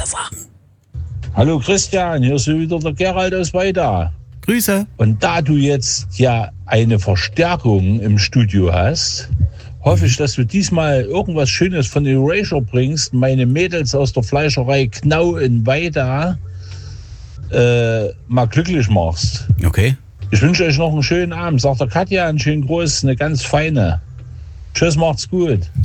sagen. Hallo Christian, hier ist wieder der Gerald aus Weida. Grüße. Und da du jetzt ja eine Verstärkung im Studio hast, hoffe ich, dass du diesmal irgendwas Schönes von Erasure bringst, meine Mädels aus der Fleischerei Knau in Weida mal glücklich machst. Okay. Ich wünsche euch noch einen schönen Abend. Sagt der Katja einen schönen Gruß, eine ganz feine. Tschüss, macht's gut.